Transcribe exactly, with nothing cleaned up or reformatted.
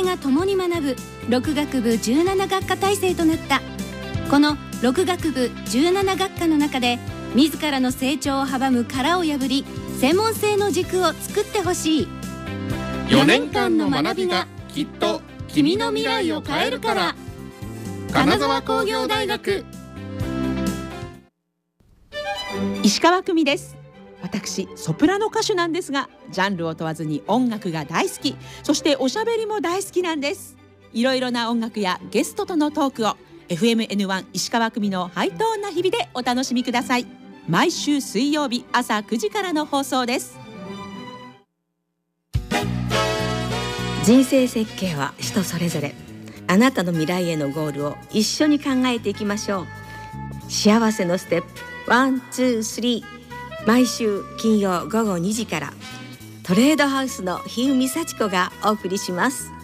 が共に学ぶろく学部じゅうなな学科体制となった。このろく学部じゅうなな学科の中で自らの成長を阻む殻を破り、専門性の軸を作ってほしい。 よねんかんの学びがきっと君の未来を変えるから。金沢工業大学。 石川久美です。私ソプラノ歌手なんですが、ジャンルを問わずに音楽が大好き、そしておしゃべりも大好きなんです。いろいろな音楽やゲストとのトークを エフエムエヌワン 石川久美のハイトーンな日々でお楽しみください。毎週水曜日朝くじからの放送です。 人生設計は人それぞれ。あなたの未来へのゴールを一緒に考えていきましょう。幸せのステップワン、ツー、スリー。毎週金曜午後にじからトレードハウスの日海幸子がお送りします。